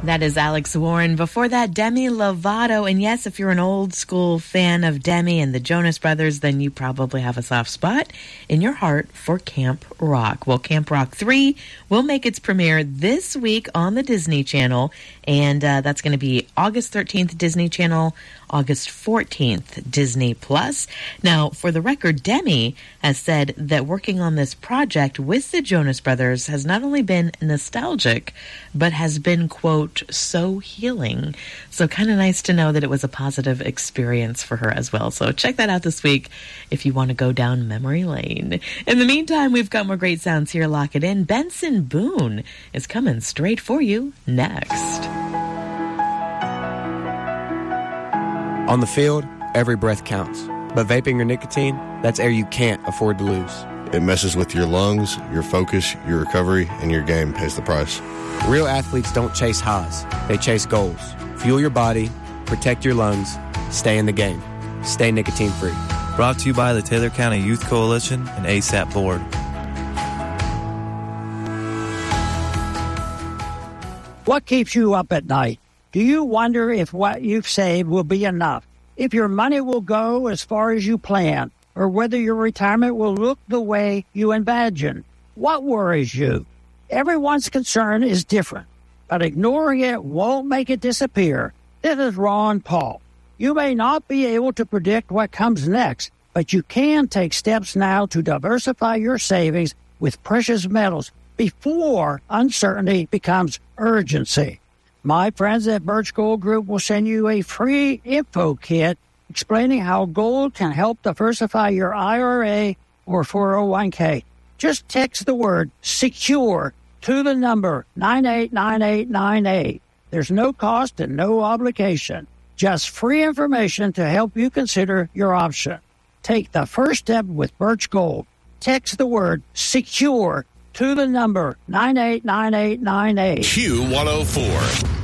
That is Alex Warren. Before that, Demi Lovato. And yes, if you're an old school fan of Demi and the Jonas Brothers, then you probably have a soft spot in your heart for Camp Rock. Well, Camp Rock 3 will make its premiere this week on the Disney Channel. And that's going to be August 13th, Disney Channel, August 14th, Disney Plus. Now, for the record, Demi has said that working on this project with the Jonas Brothers has not only been nostalgic, but has been, quote, so healing. So kind of nice to know that it was a positive experience for her as well. So check that out this week if you want to go down memory lane. In the meantime, we've got more great sounds here. Lock it in. Benson Boone is coming straight for you next. On the field, every breath counts. But vaping or nicotine, that's air you can't afford to lose. It messes with your lungs, your focus, your recovery, and your game pays the price. Real athletes don't chase highs. They chase goals. Fuel your body, protect your lungs, stay in the game. Stay nicotine-free. Brought to you by the Taylor County Youth Coalition and ASAP Board. What keeps you up at night? Do you wonder if what you've saved will be enough? If your money will go as far as you plan? Or whether your retirement will look the way you imagine? What worries you? Everyone's concern is different, but ignoring it won't make it disappear. This is Ron Paul. You may not be able to predict what comes next, but you can take steps now to diversify your savings with precious metals before uncertainty becomes urgency. My friends at Birch Gold Group will send you a free info kit explaining how gold can help diversify your IRA or 401k. Just text the word SECURE to the number 989898. There's no cost and no obligation. Just free information to help you consider your option. Take the first step with Birch Gold. Text the word SECURE to the number 989898. Q104.